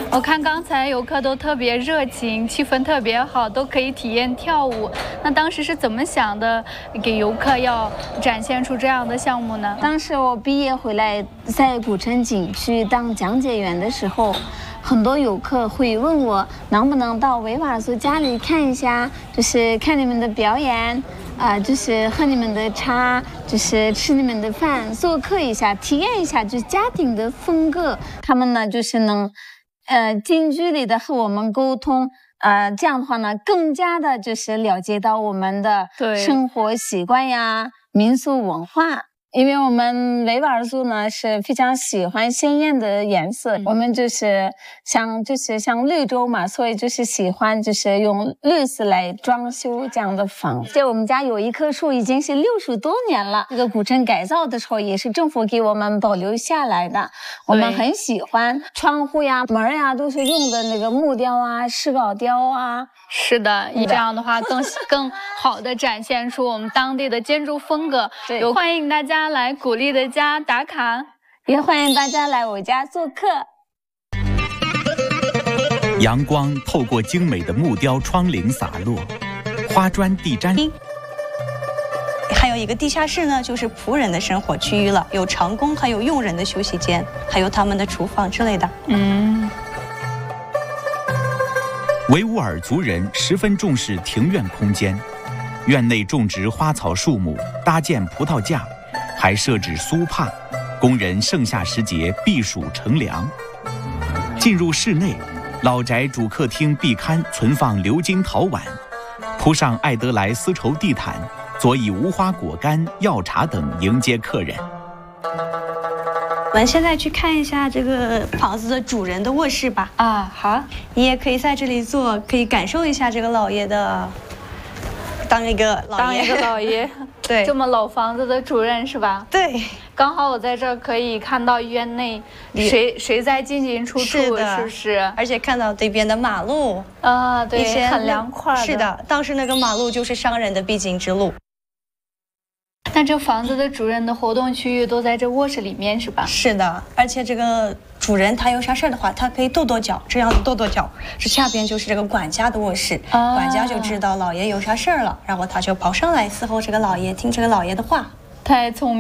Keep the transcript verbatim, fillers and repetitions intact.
我看刚才游客都特别热情，气氛特别好，都可以体验跳舞。那当时是怎么想的，给游客要展现出这样的项目呢？ 当时我毕业回来，在古城景区当讲解员的时候，很多游客会问我能不能到维瓦尔族家里看一下，就是看你们的表演，啊、呃，就是喝你们的茶，就是吃你们的饭，做客一下，体验一下就是家庭的风格。他们呢，就是能。呃，近距离的和我们沟通，呃，这样的话呢，更加的就是了解到我们的生活习惯呀、民俗文化。因为我们维吾尔族呢是非常喜欢鲜艳的颜色，嗯、我们就是像就是像绿洲嘛，所以就是喜欢就是用绿色来装修这样的房子。就我们家有一棵树已经是六十多年了，这个古城改造的时候也是政府给我们保留下来的，我们很喜欢。窗户呀、门呀都是用的那个木雕啊、石膏雕啊。 是的，这样的话更更好的展现出我们当地的建筑风格。对，有欢迎大家来古丽的家打卡， 也欢迎大家来我家做客。 阳光透过精美的木雕窗棂洒落，花砖地毡。 还有一个地下室呢，就是仆人的生活区域了，有长工，还有佣人的休息间，还有他们的厨房之类的。嗯。 维吾尔族人十分重视庭院空间，院内种植花草树木，搭建葡萄架，还设置苏帕，供人盛夏时节避暑乘凉。进入室内，老宅主客厅壁龛存放鎏金陶碗，铺上爱德莱丝绸地毯，佐以无花果干、药茶等迎接客人。 我们现在去看一下这个房子的主人的卧室吧。 啊，好， 你也可以在这里坐，可以感受一下这个老爷的，当一个老爷， 当一个老爷， 对， 这么老房子的主人是吧？ 对， 刚好我在这儿可以看到院内谁谁在进进出出， 是的， 是不是？ 而且看到这边的马路啊，对，很凉快。 是的，当时那个马路就是商人的必经之路。 那这房子的主人的活动区域都在这卧室里面是吧？ 是的，而且这个主人他有啥事儿的话，他可以跺跺脚，这样子跺跺脚。这下边就是这个管家的卧室，啊、管家就知道老爷有啥事儿了，然后他就跑上来伺候这个老爷，听这个老爷的话。 太聪明。